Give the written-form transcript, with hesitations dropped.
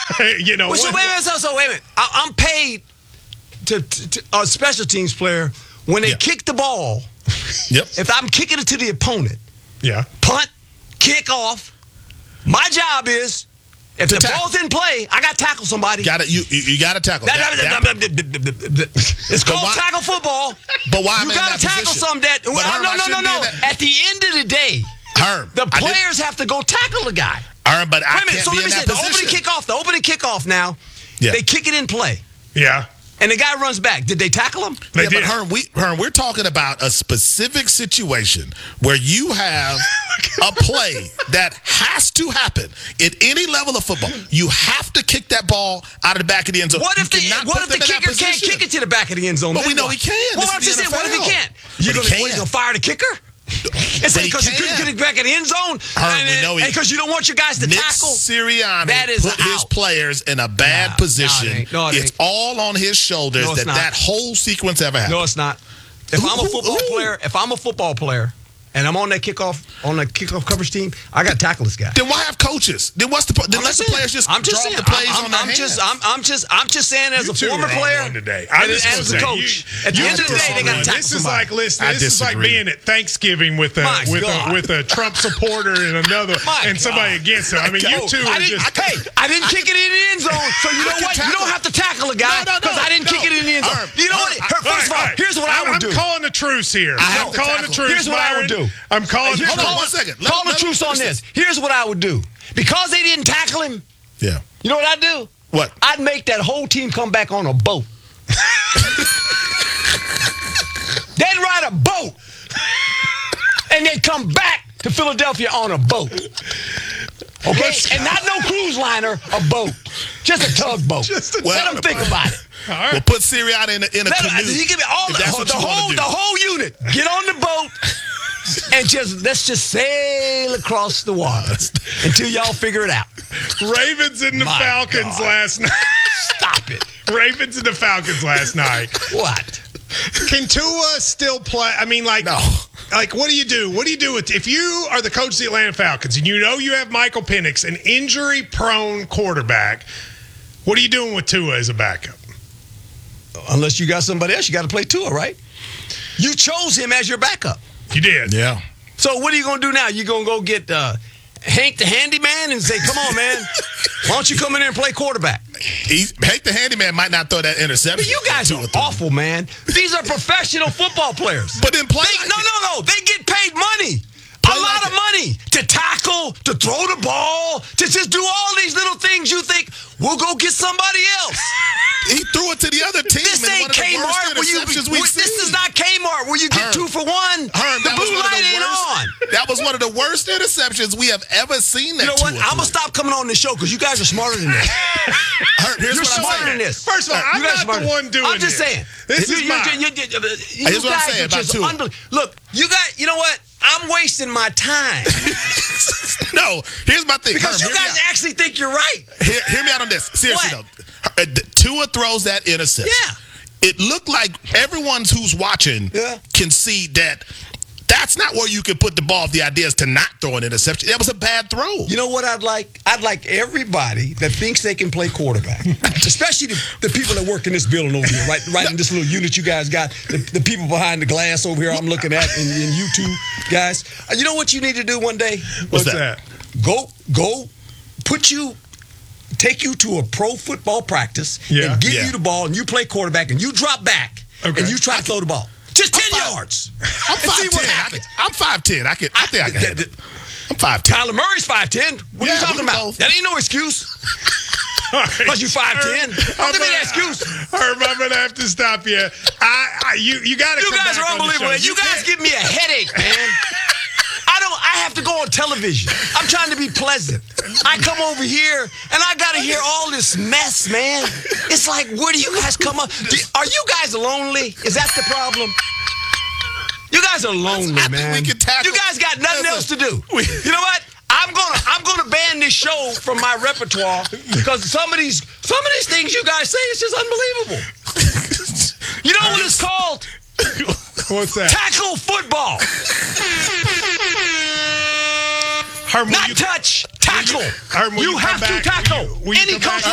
you know. Well, so wait a minute. I'm paid to a special teams player when they kick the ball. Yep. If I'm kicking it to the opponent, punt, kick off. My job is if the ball's in play, I got to tackle somebody. You got to tackle. It's called tackle football. But why? You got to tackle some that. No. At the end of the day, the players have to go tackle the guy. But I can't so be let me in say that position. the opening kickoff now. Yeah. They kick it in play. Yeah. And the guy runs back. Did they tackle him? They did. But Herm, we're talking about a specific situation where you have a play that has to happen at any level of football. You have to kick that ball out of the back of the end zone. What if the kicker can't kick it to the back of the end zone? But we know he can. Well, I'm just saying, what if he can't? You going to fire the kicker? It's because he couldn't get it back in the end zone, because you don't want your guys to Nick tackle. Sirianni that is put his players in a bad position. It's all on his shoulders that whole sequence ever happened. No, it's not. If I'm a football player, and I'm on that kickoff coverage team, I got to tackle this guy. Then why have coaches? Then what's the let the players just drop the plays on their hands? I'm just saying as a former player and as a coach. At the end of the day, they got to tackle somebody. This is like being at Thanksgiving with a Trump supporter and somebody against him. I mean, you two are just. Hey, I didn't kick it in the end zone, so you know what? You don't have to tackle a guy because I didn't kick it in the end zone. You know what? First of all, here's what I would do. I'm calling the truce here. I'm calling the truce. Here's what I would do. I'm calling. Hold on 1 second. Call the truce on this. Here's what I would do. Because they didn't tackle him. Yeah. You know what I'd do? What? I'd make that whole team come back on a boat. They'd ride a boat. And they'd come back to Philadelphia on a boat. Okay? And not no cruise liner, a boat. Just a tugboat. Let them think about it. Right. Well, put Sirianni in a canoe. He give me all the whole unit. Get on the boat and let's just sail across the water until y'all figure it out. Ravens and the Falcons last night. Stop it. Ravens and the Falcons last night. What? Can Tua still play? I mean, no. Like, what do you do? What do you do if you are the coach of the Atlanta Falcons and you know you have Michael Penix, an injury-prone quarterback? What are you doing with Tua as a backup? Unless you got somebody else, you got to play Tua, right? You chose him as your backup. You did. Yeah. So what are you going to do now? You going to go get Hank the handyman and say, come on, man, why don't you come in there and play quarterback? Hank the handyman might not throw that interception. But you guys are awful, man. These are professional football players. But then play. No. They get paid money. A lot of money to tackle, to throw the ball, to just do all these little things you think, we'll go get somebody else. He threw it to the other team. This ain't Kmart. This is not Kmart where you get 2 for 1. The blue light ain't on. That was one of the worst interceptions we have ever seen. You know what? I'm going to stop coming on this show because you guys are smarter than this. You're smarter than this. First of all, I'm not the one doing this. I'm just saying. This is mine. Here's what I'm saying about Tua. Look, you know what? I'm wasting my time. No, here's my thing. Because you guys actually think you're right. Hear me out on this. Seriously, though. Tua throws that interception. Yeah. It looked like everyone who's watching can see that that's not where you can put the ball if the idea is to not throw an interception. That was a bad throw. You know what I'd like? I'd like everybody that thinks they can play quarterback, especially the people that work in this building over here, right in this little unit you guys got, the people behind the glass over here I'm looking at, and you two guys. You know what you need to do one day? What's that? Go take you to a pro football practice and give you the ball, and you play quarterback, and you drop back, and you try to throw the ball. Just 10 yards. I'm 5'10". I'm 5'10". I think I can handle it. I'm 5'10". Kyler Murray's 5'10". What are you talking about? That ain't no excuse. Because you 5'10". Don't give me that excuse. Herb, I'm going to have to stop you. You got to come back. You guys are unbelievable. You guys give me a headache, man. I have to go on television. I'm trying to be pleasant. I come over here, and I got to hear all this mess, man. It's like, where do you guys come up? Are you guys lonely? Is that the problem? You guys are lonely, man. You guys got nothing else to do. You know what? I'm gonna ban this show from my repertoire because some of these things you guys say is just unbelievable. You know what it's called? What's that? Tackle football. Not touch, tackle. You have to tackle. Any coach